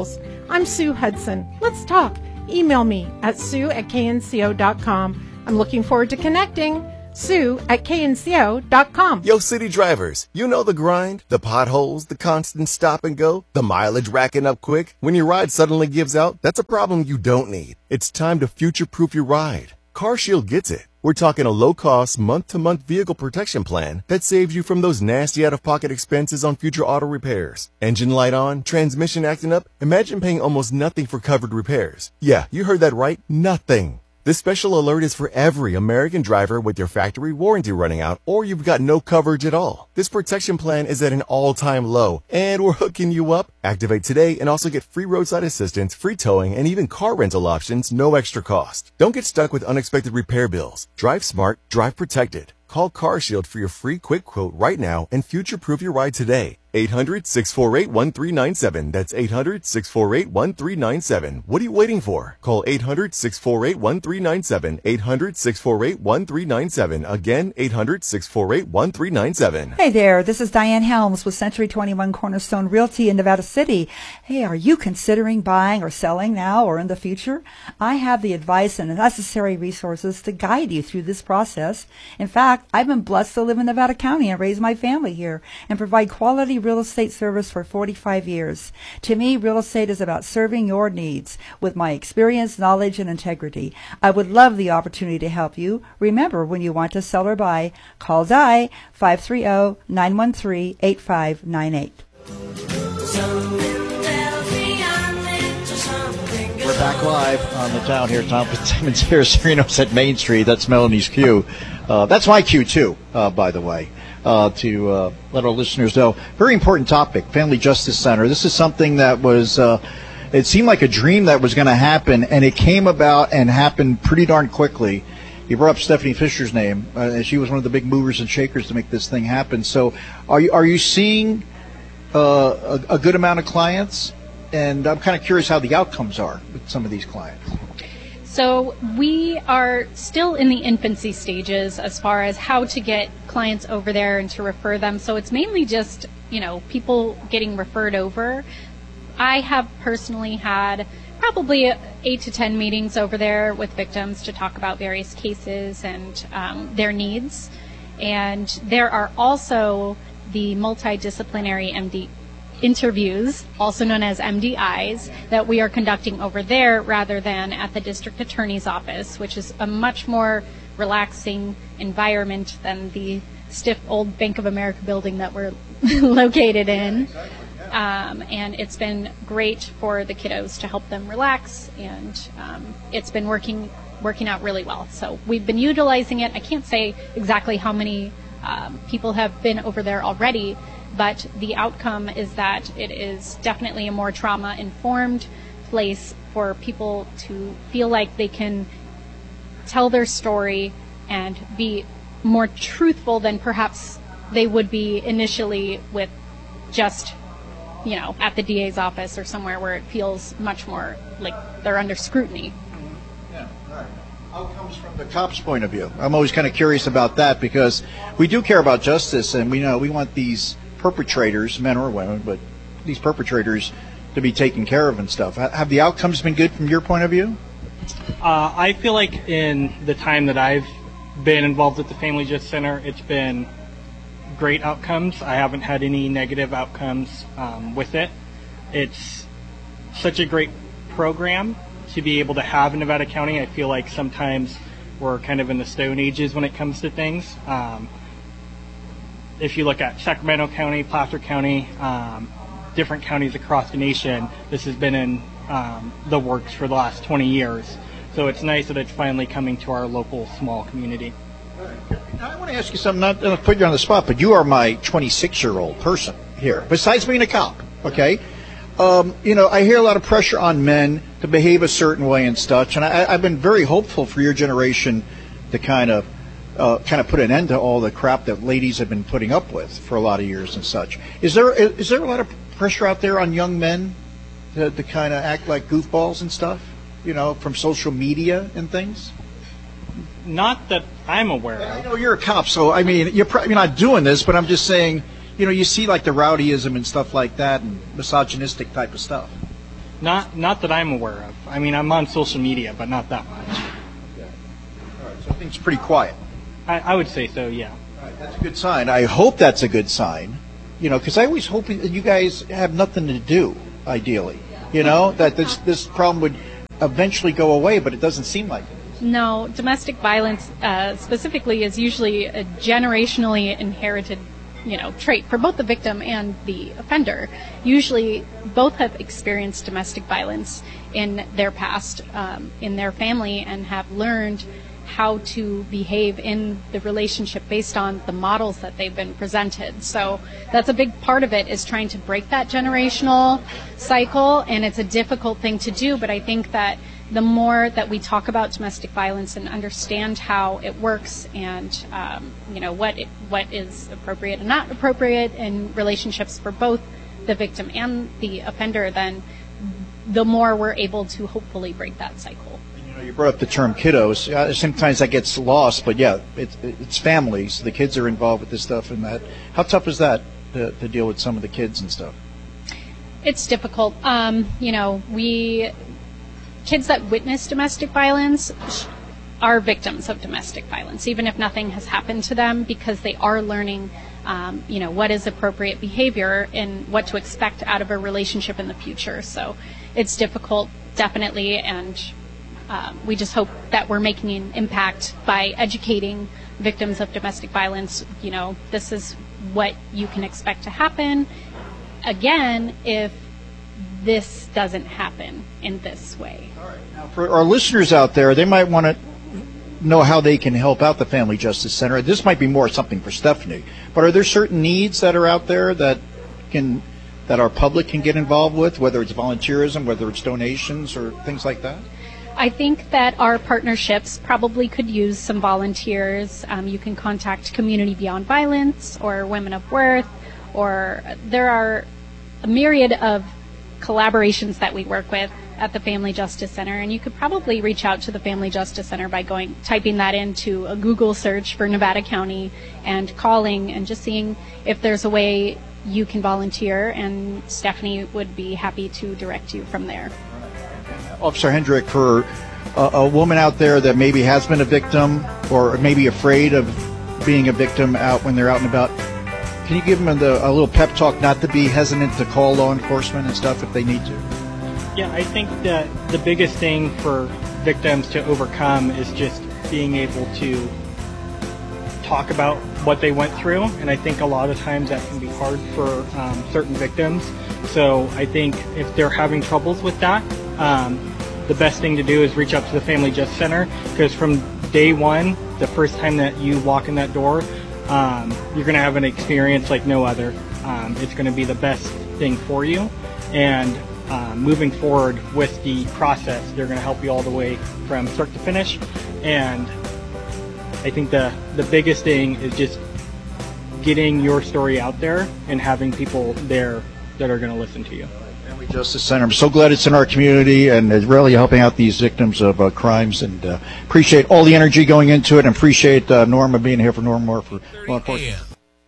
I'm Sue Hudson. Let's talk. Email me at sue@knco.com. I'm looking forward to connecting. sue@knco.com. Yo, city drivers, you know the grind, the potholes, the constant stop and go, the mileage racking up quick. When your ride suddenly gives out, that's a problem you don't need. It's time to future-proof your ride. CarShield gets it. We're talking a low-cost, month-to-month vehicle protection plan that saves you from those nasty out-of-pocket expenses on future auto repairs. Engine light on, transmission acting up? Imagine paying almost nothing for covered repairs. Yeah, you heard that right. Nothing. This special alert is for every American driver with your factory warranty running out or you've got no coverage at all. This protection plan is at an all-time low, and we're hooking you up. Activate today and also get free roadside assistance, free towing, and even car rental options, no extra cost. Don't get stuck with unexpected repair bills. Drive smart, drive protected. Call CarShield for your free quick quote right now and future-proof your ride today. 800-648-1397. That's 800-648-1397. What are you waiting for? Call 800-648-1397. 800-648-1397. Again, 800-648-1397. Hey there, this is Diane Helms with Century 21 Cornerstone Realty in Nevada City. Hey, are you considering buying or selling now or in the future? I have the advice and the necessary resources to guide you through this process. In fact, I've been blessed to live in Nevada County and raise my family here and provide quality real estate service for 45 years. To me, real estate is about serving your needs with my experience, knowledge, and integrity. I would love the opportunity to help you. Remember, when you want to sell or buy, call Di 530-913-8598. We're back live on the town here. Tom Fitzsimmons here, Serenos at Main Street. That's Melanie's cue. That's my cue, too, by the way. To let our listeners know. Very important topic, Family Justice Center. This is something that was, it seemed like a dream that was going to happen, and it came about and happened pretty darn quickly. You brought up Stephanie Fisher's name. She was one of the big movers and shakers to make this thing happen. So are you seeing a good amount of clients? And I'm kind of curious how the outcomes are with some of these clients. So we are still in the infancy stages as far as how to get clients over there and to refer them. So it's mainly just, people getting referred over. I have personally had probably 8 to 10 meetings over there with victims to talk about various cases and their needs. And there are also the multidisciplinary MD interviews, also known as MDIs, that we are conducting over there rather than at the district attorney's office, which is a much more relaxing environment than the stiff old Bank of America building that we're located in. And it's been great for the kiddos to help them relax, and it's been working out really well. So we've been utilizing it. I can't say exactly how many people have been over there already, but the outcome is that it is definitely a more trauma-informed place for people to feel like they can tell their story and be more truthful than perhaps they would be initially with just, at the DA's office or somewhere where it feels much more like they're under scrutiny. Yeah, all right. Outcomes from the cop's point of view. I'm always kind of curious about that because we do care about justice, and we want these perpetrators, men or women, but these perpetrators to be taken care of and stuff. Have the outcomes been good from your point of view? I feel like in the time that I've been involved with the Family Justice Center, it's been great outcomes. I haven't had any negative outcomes with it. It's such a great program to be able to have in Nevada County. I feel like sometimes we're kind of in the stone ages when it comes to things. If you look at Sacramento County, Placer County, different counties across the nation, this has been in the works for the last 20 years. So it's nice that it's finally coming to our local small community. Now, I want to ask you something, not to put you on the spot, but you are my 26-year-old person here, besides being a cop, okay? I hear a lot of pressure on men to behave a certain way and such, and I've been very hopeful for your generation to kind of put an end to all the crap that ladies have been putting up with for a lot of years and such. Is there a lot of pressure out there on young men to kind of act like goofballs and stuff, from social media and things? Not that I'm aware of. I know you're a cop, so I mean, you're probably not doing this, but I'm just saying, you see like the rowdyism and stuff like that and misogynistic type of stuff. Not that I'm aware of. I mean, I'm on social media, but not that much. Okay. All right, so I think it's pretty quiet. I would say so, yeah. All right, that's a good sign. I hope that's a good sign, because I always hope that you guys have nothing to do, ideally, that this problem would eventually go away, but it doesn't seem like it. No, domestic violence specifically is usually a generationally inherited, trait for both the victim and the offender. Usually, both have experienced domestic violence in their past, in their family, and have learned how to behave in the relationship based on the models that they've been presented. So that's a big part of it, is trying to break that generational cycle, and it's a difficult thing to do, but I think that the more that we talk about domestic violence and understand how it works and what is appropriate and not appropriate in relationships for both the victim and the offender, then the more we're able to hopefully break that cycle. You brought up the term kiddos. Sometimes that gets lost, but yeah, it's families. The kids are involved with this stuff and that. How tough is that to deal with some of the kids and stuff? It's difficult. Kids that witness domestic violence are victims of domestic violence, even if nothing has happened to them, because they are learning, what is appropriate behavior and what to expect out of a relationship in the future. So it's difficult, definitely, and we just hope that we're making an impact by educating victims of domestic violence. This is what you can expect to happen. Again, if this doesn't happen in this way. All right. Now, for our listeners out there, they might want to know how they can help out the Family Justice Center. This might be more something for Stephanie, but are there certain needs that are out there that our public can get involved with, whether it's volunteerism, whether it's donations or things like that? I think that our partnerships probably could use some volunteers. You can contact Community Beyond Violence or Women of Worth, or there are a myriad of collaborations that we work with at the Family Justice Center, and you could probably reach out to the Family Justice Center by typing that into a Google search for Nevada County and calling and just seeing if there's a way you can volunteer, and Stephanie would be happy to direct you from there. Officer Hendrick, for a woman out there that maybe has been a victim or maybe afraid of being a victim out when they're out and about, can you give them a little pep talk not to be hesitant to call law enforcement and stuff if they need to? Yeah, I think that the biggest thing for victims to overcome is just being able to talk about what they went through, and I think a lot of times that can be hard for certain victims. So I think if they're having troubles with that, the best thing to do is reach out to the Family Justice Center, because from day one, the first time that you walk in that door, you're going to have an experience like no other. It's going to be the best thing for you, and moving forward with the process, they're going to help you all the way from start to finish. And I think the biggest thing is just getting your story out there and having people there that are going to listen to you. Family Justice Center, I'm so glad it's in our community and is really helping out these victims of crimes, and appreciate all the energy going into it, and appreciate Norma being here for Norma for law enforcement.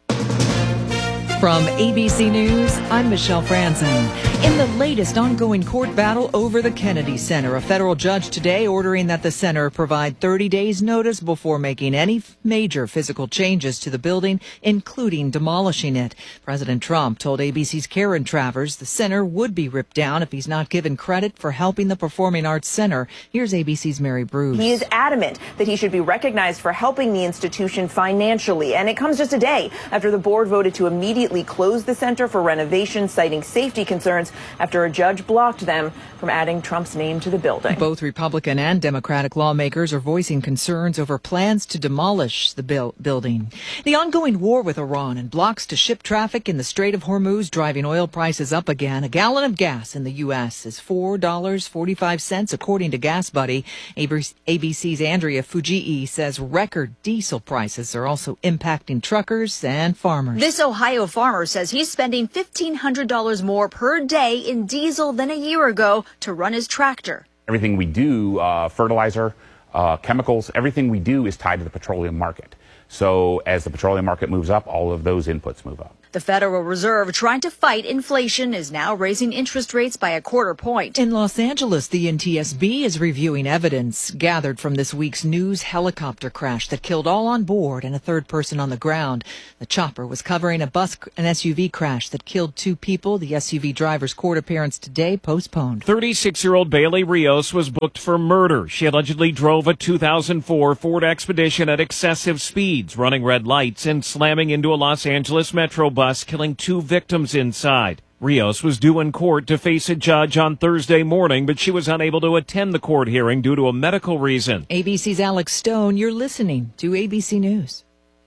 From ABC News, I'm Michelle Franzen. In the latest ongoing court battle over the Kennedy Center, a federal judge today ordering that the center provide 30 days notice before making any major physical changes to the building, including demolishing it. President Trump told ABC's Karen Travers the center would be ripped down if he's not given credit for helping the Performing Arts Center. Here's ABC's Mary Bruce. He is adamant that he should be recognized for helping the institution financially, and it comes just a day after the board voted to immediately closed the center for renovation, citing safety concerns after a judge blocked them from adding Trump's name to the building. Both Republican and Democratic lawmakers are voicing concerns over plans to demolish the building. The ongoing war with Iran and blocks to ship traffic in the Strait of Hormuz driving oil prices up again. A gallon of gas in the U.S. is $4.45, according to Gas Buddy. ABC's Andrea Fujii says record diesel prices are also impacting truckers and farmers. This Ohio farmer says he's spending $1,500 more per day in diesel than a year ago to run his tractor. Everything we do, fertilizer, chemicals, everything we do is tied to the petroleum market. So as the petroleum market moves up, all of those inputs move up. The Federal Reserve, trying to fight inflation, is now raising interest rates by a quarter point. In Los Angeles, the NTSB is reviewing evidence gathered from this week's news helicopter crash that killed all on board and a third person on the ground. The chopper was covering an SUV crash that killed 2 people. The SUV driver's court appearance today postponed. 36-year-old Bailey Rios was booked for murder. She allegedly drove a 2004 Ford Expedition at excessive speeds, running red lights and slamming into a Los Angeles Metro bus, killing 2 victims inside. Rios was due in court to face a judge on Thursday morning, but she was unable to attend the court hearing due to a medical reason. ABC's Alex Stone, you're listening to ABC News.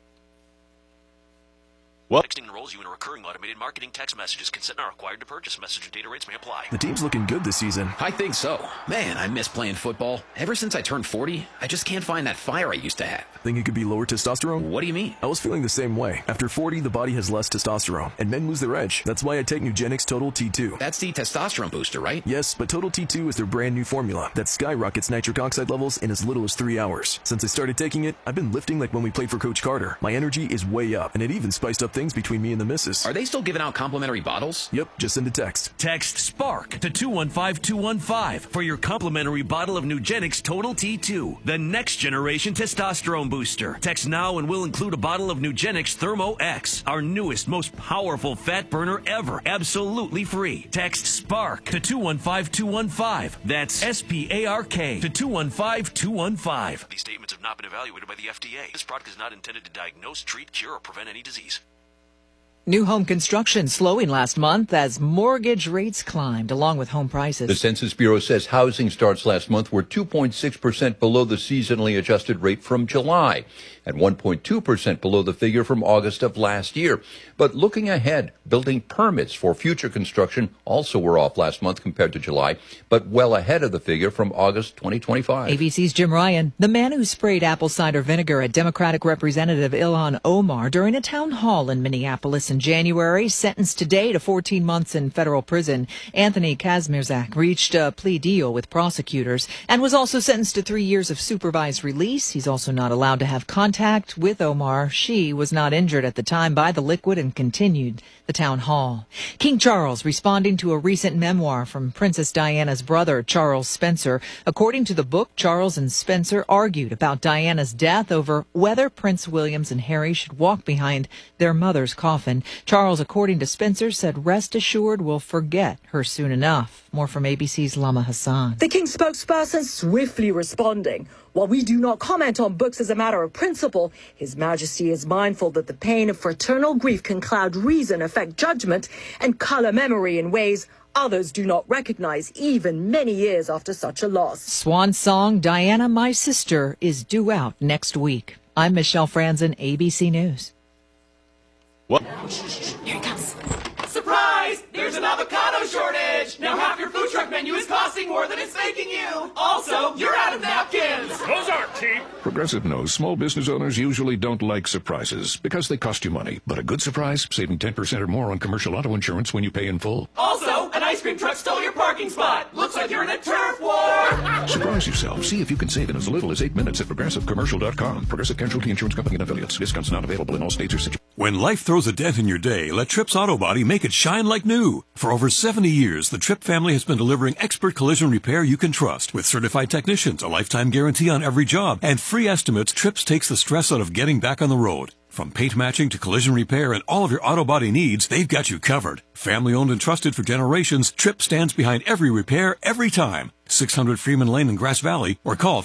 Texting enrolls you in a recurring automated marketing text messages. Consent are required to purchase. Message and data rates may apply. The team's looking good this season. I think so. Man, I miss playing football. Ever since I turned 40, I just can't find that fire I used to have. Think it could be lower testosterone? What do you mean? I was feeling the same way. After 40, the body has less testosterone, and men lose their edge. That's why I take Nugenix Total T2. That's the testosterone booster, right? Yes, but Total T2 is their brand new formula that skyrockets nitric oxide levels in as little as 3 hours. Since I started taking it, I've been lifting like when we played for Coach Carter. My energy is way up, and it even spiced up things between me and the missus. Are they still giving out complimentary bottles? Yep, just send a text. Text SPARK to 215215 for your complimentary bottle of Nugenix Total T2, the next generation testosterone booster. Text now and we'll include a bottle of Nugenix Thermo X, our newest, most powerful fat burner ever, absolutely free. Text SPARK to 215215. That's SPARK to 215215. These statements have not been evaluated by the FDA. This product is not intended to diagnose, treat, cure, or prevent any disease. New home construction slowing last month as mortgage rates climbed along with home prices. The Census Bureau says housing starts last month were 2.6% below the seasonally adjusted rate from July and 1.2% below the figure from August of last year. But looking ahead, building permits for future construction also were off last month compared to July, but well ahead of the figure from August 2025. ABC's Jim Ryan. The man who sprayed apple cider vinegar at Democratic Representative Ilhan Omar during a town hall in Minneapolis in January, sentenced today to 14 months in federal prison. Anthony Kazmierzak reached a plea deal with prosecutors and was also sentenced to 3 years of supervised release. He's also not allowed to have contact with Omar. She was not injured at the time by the liquid and continued the town hall. King Charles responding to a recent memoir from Princess Diana's brother, Charles Spencer. According to the book, Charles and Spencer argued about Diana's death over whether Prince William and Harry should walk behind their mother's coffin. Charles, according to Spencer, said, "Rest assured we'll forget her soon enough." More from ABC's Lama Hassan. The King's spokesperson swiftly responding. While we do not comment on books as a matter of principle, His Majesty is mindful that the pain of fraternal grief can cloud reason, affect judgment, and color memory in ways others do not recognize even many years after such a loss. Swan song, Diana, My Sister, is due out next week. I'm Michelle Franzen, ABC News. What? Here it comes. Surprise! There's an avocado shortage! Now half your food truck menu is costing more than it's making you! Also, you're out of napkins! Those aren't cheap! Progressive knows small business owners usually don't like surprises because they cost you money. But a good surprise, saving 10% or more on commercial auto insurance when you pay in full. Also, an ice cream truck stole your parking spot! Looks like you're in a turf war! Surprise yourself. See if you can save in as little as 8 minutes at ProgressiveCommercial.com. Progressive Casualty Insurance Company and Affiliates. Discounts not available in all states or situations. When life throws a dent in your day, let Tripp's Auto Body make it shine like new. For over 70 years, the Tripp family has been delivering expert collision repair you can trust. With certified technicians, a lifetime guarantee on every job, and free estimates, Tripp's takes the stress out of getting back on the road. From paint matching to collision repair and all of your auto body needs, they've got you covered. Family owned and trusted for generations, Tripp stands behind every repair, every time. 600 Freeman Lane in Grass Valley, or call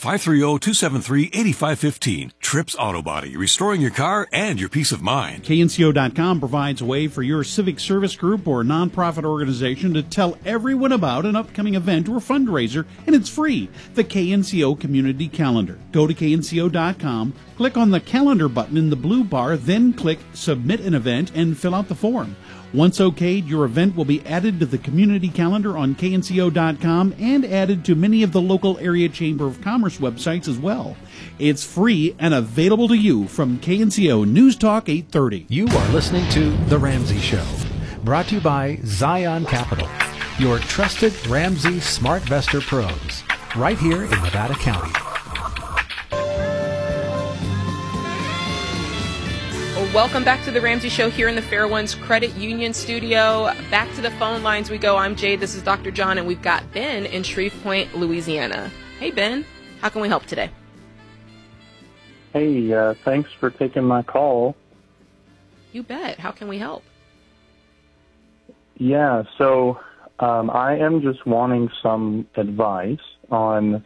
530-273-8515. Tripp's Auto Body, restoring your car and your peace of mind. KNCO.com provides a way for your civic service group or nonprofit organization to tell everyone about an upcoming event or fundraiser, and it's free. The KNCO Community Calendar. Go to KNCO.com, click on the calendar button in the blue bar, then click Submit an Event and fill out the form. Once okayed, your event will be added to the community calendar on KNCO.com and added to many of the local area Chamber of Commerce websites as well. It's free and available to you from KNCO News Talk 830. You are listening to The Ramsey Show, brought to you by Zion Capital, your trusted Ramsey SmartVestor pros, right here in Nevada County. Welcome back to the Ramsey Show here in the Fair Ones Credit Union studio. Back to the phone lines we go. I'm Jade. This is Dr. John, and we've got Ben in Shreveport, Louisiana. Hey, Ben. How can we help today? Hey, thanks for taking my call. You bet. How can we help? Yeah, so I am just wanting some advice on